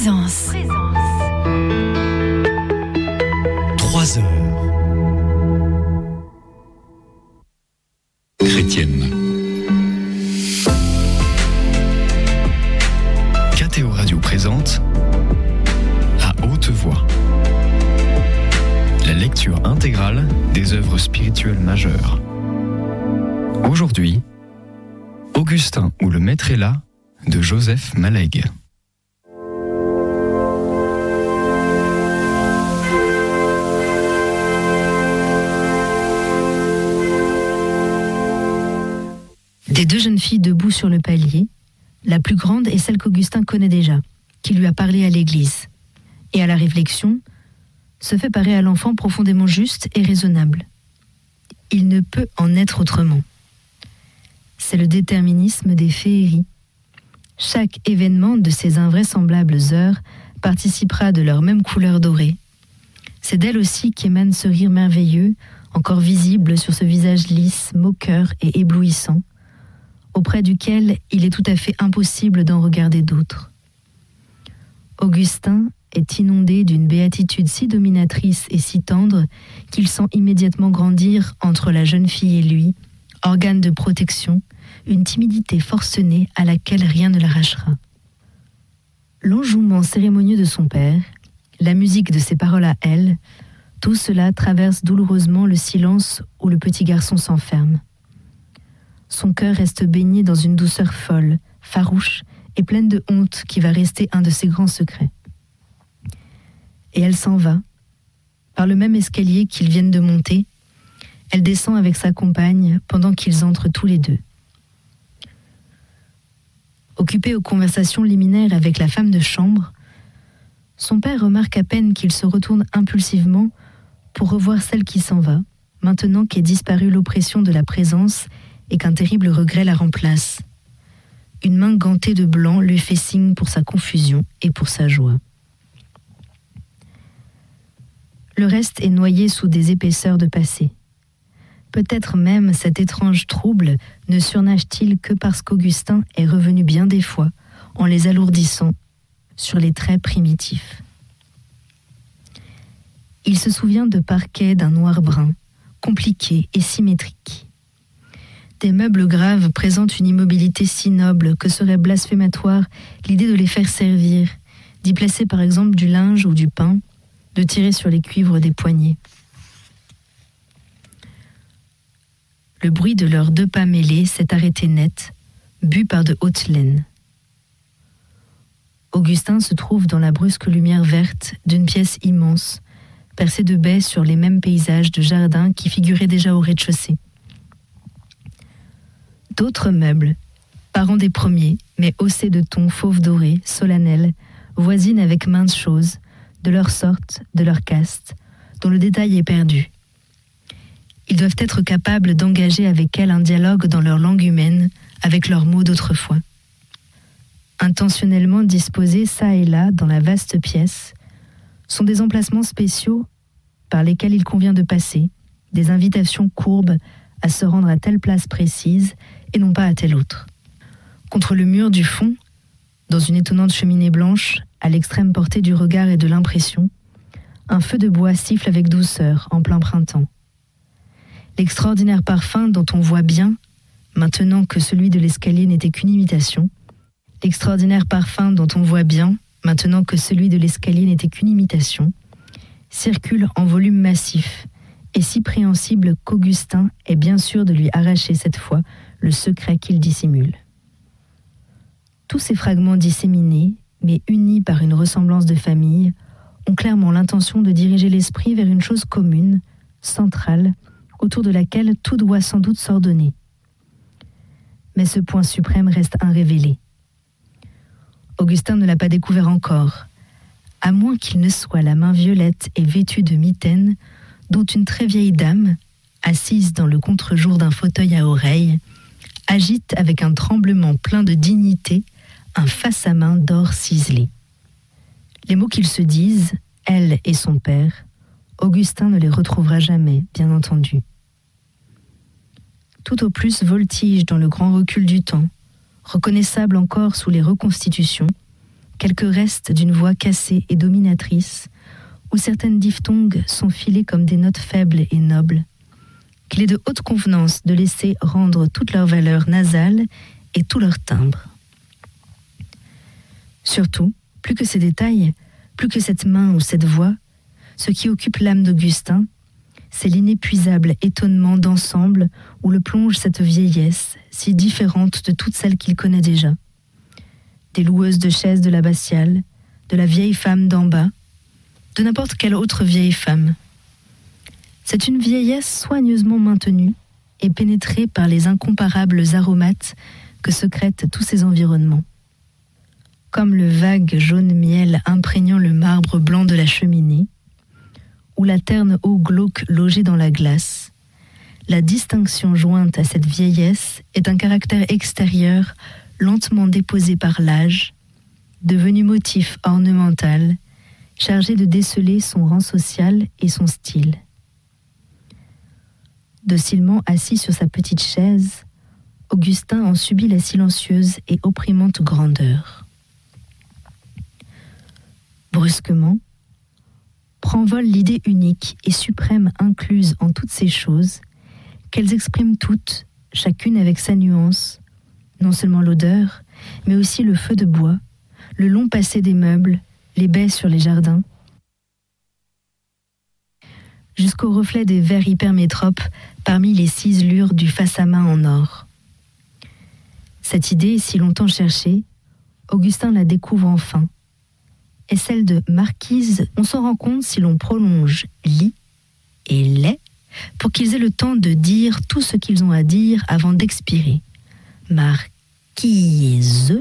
Présence. 3 heures. Chrétienne. KTO Radio présente à haute voix la lecture intégrale des œuvres spirituelles majeures. Aujourd'hui, Augustin ou le Maître est là de Joseph Malègue. Des 2 jeunes filles debout sur le palier, la plus grande est celle qu'Augustin connaît déjà, qui lui a parlé à l'église. Et à la réflexion, ce fait paraît à l'enfant profondément juste et raisonnable. Il ne peut en être autrement. C'est le déterminisme des féeries. Chaque événement de ces invraisemblables heures participera de leur même couleur dorée. C'est d'elle aussi qu'émane ce rire merveilleux, encore visible sur ce visage lisse, moqueur et éblouissant, auprès duquel il est tout à fait impossible d'en regarder d'autres. Augustin est inondé d'une béatitude si dominatrice et si tendre qu'il sent immédiatement grandir entre la jeune fille et lui, organe de protection, une timidité forcenée à laquelle rien ne l'arrachera. L'enjouement cérémonieux de son père, la musique de ses paroles à elle, tout cela traverse douloureusement le silence où le petit garçon s'enferme. Son cœur reste baigné dans une douceur folle, farouche et pleine de honte qui va rester un de ses grands secrets. Et elle s'en va. Par le même escalier qu'ils viennent de monter, elle descend avec sa compagne pendant qu'ils entrent tous les deux. Occupé aux conversations liminaires avec la femme de chambre, son père remarque à peine qu'il se retourne impulsivement pour revoir celle qui s'en va, maintenant qu'est disparue l'oppression de la présence et qu'un terrible regret la remplace. Une main gantée de blanc lui fait signe pour sa confusion et pour sa joie. Le reste est noyé sous des épaisseurs de passé. Peut-être même cet étrange trouble ne surnage-t-il que parce qu'Augustin est revenu bien des fois, en les alourdissant sur les traits primitifs. Il se souvient de parquets d'un noir brun, compliqués et symétriques. Des meubles graves présentent une immobilité si noble que serait blasphématoire l'idée de les faire servir, d'y placer par exemple du linge ou du pain, de tirer sur les cuivres des poignées. Le bruit de leurs 2 pas mêlés s'est arrêté net, bu par de hautes laines. Augustin se trouve dans la brusque lumière verte d'une pièce immense, percée de baies sur les mêmes paysages de jardins qui figuraient déjà au rez-de-chaussée. D'autres meubles, parents des premiers, mais haussés de tons fauve doré, solennels, voisinent avec maintes choses, de leur sorte, de leur caste, dont le détail est perdu. Ils doivent être capables d'engager avec elles un dialogue dans leur langue humaine, avec leurs mots d'autrefois. Intentionnellement disposés çà et là dans la vaste pièce, sont des emplacements spéciaux par lesquels il convient de passer, des invitations courbes à se rendre à telle place précise et non pas à telle autre. Contre le mur du fond, dans une étonnante cheminée blanche, à l'extrême portée du regard et de l'impression, un feu de bois siffle avec douceur en plein printemps. L'extraordinaire parfum dont on voit bien, maintenant que celui de l'escalier n'était qu'une imitation, circule en volume massif, et si préhensible qu'Augustin est bien sûr de lui arracher cette fois le secret qu'il dissimule. Tous ces fragments disséminés, mais unis par une ressemblance de famille, ont clairement l'intention de diriger l'esprit vers une chose commune, centrale, autour de laquelle tout doit sans doute s'ordonner. Mais ce point suprême reste irrévélé. Augustin ne l'a pas découvert encore, à moins qu'il ne soit la main violette et vêtue de mitaine dont une très vieille dame, assise dans le contre-jour d'un fauteuil à oreilles, agite avec un tremblement plein de dignité un face-à-main d'or ciselé. Les mots qu'ils se disent, elle et son père, Augustin ne les retrouvera jamais, bien entendu. Tout au plus voltige dans le grand recul du temps, reconnaissable encore sous les reconstitutions, quelques restes d'une voix cassée et dominatrice, où certaines diphtongues sont filées comme des notes faibles et nobles, qu'il est de haute convenance de laisser rendre toute leur valeur nasale et tout leur timbre. Surtout, plus que ces détails, plus que cette main ou cette voix, ce qui occupe l'âme d'Augustin, c'est l'inépuisable étonnement d'ensemble où le plonge cette vieillesse, si différente de toutes celles qu'il connaît déjà. Des loueuses de chaises de l'abbatiale, de la vieille femme d'en bas, de n'importe quelle autre vieille femme. C'est une vieillesse soigneusement maintenue et pénétrée par les incomparables aromates que secrètent tous ces environnements. Comme le vague jaune miel imprégnant le marbre blanc de la cheminée, ou la terne eau glauque logée dans la glace, la distinction jointe à cette vieillesse est un caractère extérieur lentement déposé par l'âge, devenu motif ornemental, chargé de déceler son rang social et son style. Docilement assis sur sa petite chaise, Augustin en subit la silencieuse et opprimante grandeur. Brusquement, prend vol l'idée unique et suprême incluse en toutes ces choses, qu'elles expriment toutes, chacune avec sa nuance, non seulement l'odeur, mais aussi le feu de bois, le long passé des meubles, les baies sur les jardins, jusqu'au reflet des verres hypermétropes parmi les ciselures du face-à-main en or. Cette idée, si longtemps cherchée, Augustin la découvre enfin. Et celle de marquise, on s'en rend compte si l'on prolonge li et les pour qu'ils aient le temps de dire tout ce qu'ils ont à dire avant d'expirer. Marquise,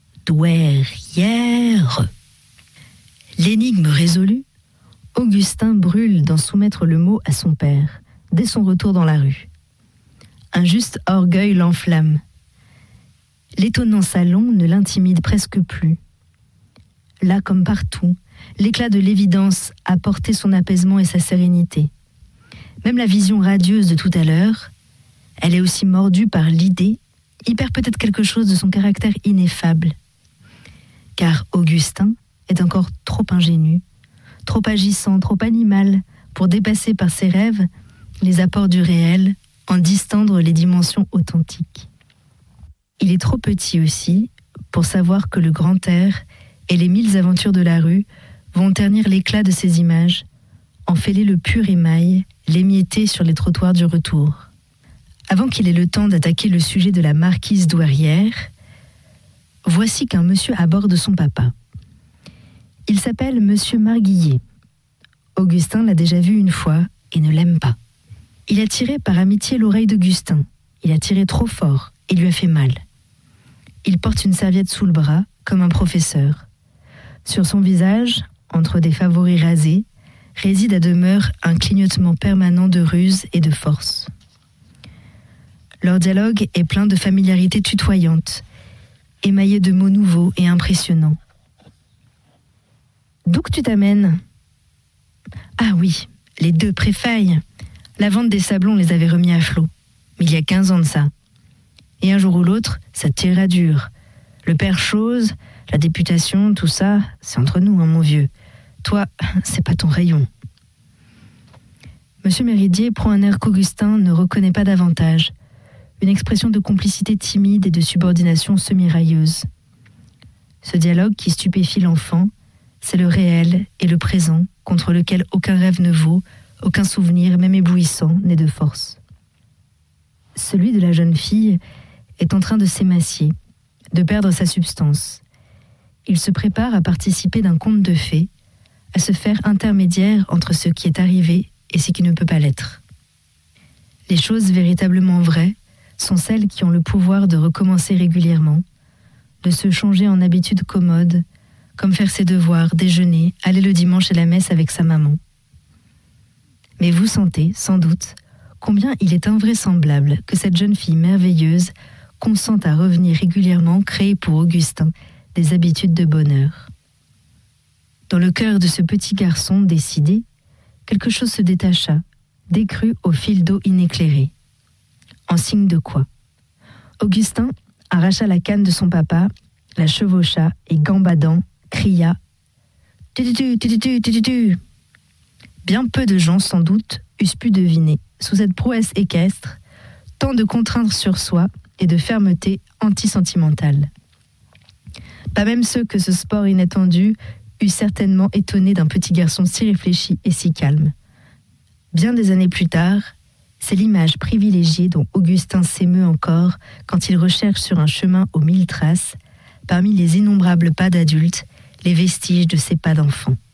douairière. L'énigme résolue, Augustin brûle d'en soumettre le mot à son père, dès son retour dans la rue. Un juste orgueil l'enflamme. L'étonnant salon ne l'intimide presque plus. Là comme partout, l'éclat de l'évidence a porté son apaisement et sa sérénité. Même la vision radieuse de tout à l'heure, elle est aussi mordue par l'idée, y perd peut-être quelque chose de son caractère ineffable. Car Augustin est encore trop ingénu, trop agissant, trop animal pour dépasser par ses rêves les apports du réel, en distendre les dimensions authentiques. Il est trop petit aussi pour savoir que le grand air et les 1000 aventures de la rue vont ternir l'éclat de ces images, enfêler le pur émail, l'émietter sur les trottoirs du retour. Avant qu'il ait le temps d'attaquer le sujet de la marquise douairière, voici qu'un monsieur aborde son papa. Il s'appelle monsieur Marguillet. Augustin l'a déjà vu une fois et ne l'aime pas. Il a tiré par amitié l'oreille d'Augustin. Il a tiré trop fort et lui a fait mal. Il porte une serviette sous le bras, comme un professeur. Sur son visage, entre des favoris rasés, réside à demeure un clignotement permanent de ruse et de force. Leur dialogue est plein de familiarité tutoyante, émaillé de mots nouveaux et impressionnants. « D'où que tu t'amènes ?»« Ah oui, les 2 préfailles. La vente des sablons les avait remis à flot. Mais il y a 15 ans de ça. Et un jour ou l'autre, ça tirera dur. Le père chose, la députation, tout ça, c'est entre nous, hein, mon vieux. Toi, c'est pas ton rayon. » Monsieur Méridier prend un air qu'Augustin ne reconnaît pas davantage, une expression de complicité timide et de subordination semi-railleuse. Ce dialogue qui stupéfie l'enfant, c'est le réel et le présent contre lequel aucun rêve ne vaut, aucun souvenir, même éblouissant, n'est de force. Celui de la jeune fille est en train de s'émacier, de perdre sa substance. Il se prépare à participer d'un conte de fées, à se faire intermédiaire entre ce qui est arrivé et ce qui ne peut pas l'être. Les choses véritablement vraies sont celles qui ont le pouvoir de recommencer régulièrement, de se changer en habitudes commodes, comme faire ses devoirs, déjeuner, aller le dimanche à la messe avec sa maman. Mais vous sentez, sans doute, combien il est invraisemblable que cette jeune fille merveilleuse consente à revenir régulièrement créer pour Augustin des habitudes de bonheur. Dans le cœur de ce petit garçon décidé, quelque chose se détacha, décrut au fil d'eau inéclairé. En signe de quoi? Augustin arracha la canne de son papa, la chevaucha et gambadant, cria « Tu-tu-tu, tu-tu-tu, tu-tu-tu » Bien peu de gens, sans doute, eussent pu deviner, sous cette prouesse équestre, tant de contraintes sur soi et de fermeté antisentimentale. Pas même ceux que ce sport inattendu eût certainement étonné d'un petit garçon si réfléchi et si calme. Bien des années plus tard, c'est l'image privilégiée dont Augustin s'émeut encore quand il recherche sur un chemin aux 1000 traces, parmi les innombrables pas d'adultes, les vestiges de ses pas d'enfant.